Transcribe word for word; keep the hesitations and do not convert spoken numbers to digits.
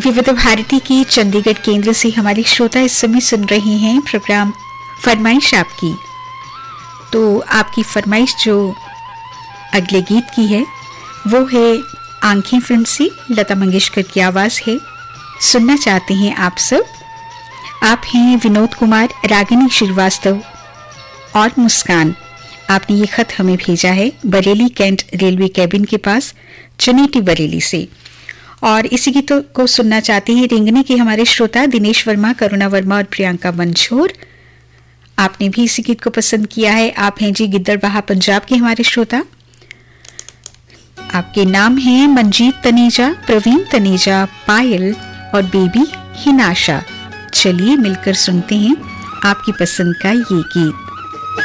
विविध भारती की चंडीगढ़ केंद्र से हमारे श्रोता इस समय सुन रहे हैं प्रोग्राम फरमाइश आपकी। तो आपकी फरमाइश जो अगले गीत की है वो है आंखें फिल्म से, लता मंगेशकर की आवाज है। सुनना चाहते हैं आप सब। आप हैं विनोद कुमार, रागिनी श्रीवास्तव और मुस्कान। आपने ये खत हमें भेजा है बरेली कैंट रेलवे कैबिन के पास, चुनेटी बरेली से। और इसी गीत को सुनना चाहते हैं रेंगने के हमारे श्रोता दिनेश वर्मा, करुणा वर्मा और प्रियंका मंछोर। आपने भी इसी गीत को पसंद किया है। आप हैं जी गिद्दड़बाहा पंजाब के हमारे श्रोता। आपके नाम हैं मंजीत तनेजा, प्रवीण तनेजा, पायल और बेबी हिनाशा। चलिए मिलकर सुनते हैं आपकी पसंद का ये गीत।